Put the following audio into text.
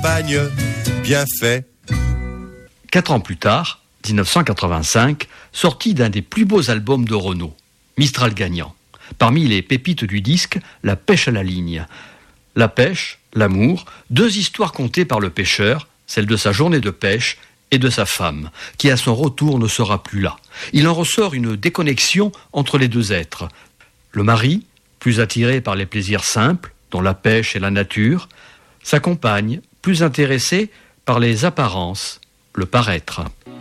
bagne, bien fait. 4 ans plus tard, 1985, sortie d'un des plus beaux albums de Renaud, Mistral gagnant. Parmi les pépites du disque, La pêche à la ligne. La pêche, l'amour, 2 histoires contées par le pêcheur, celle de sa journée de pêche et de sa femme, qui à son retour ne sera plus là. Il en ressort une déconnexion entre les 2 êtres. Le mari, plus attiré par les plaisirs simples, dont la pêche et la nature, sa compagne, plus intéressée par les apparences, le paraître.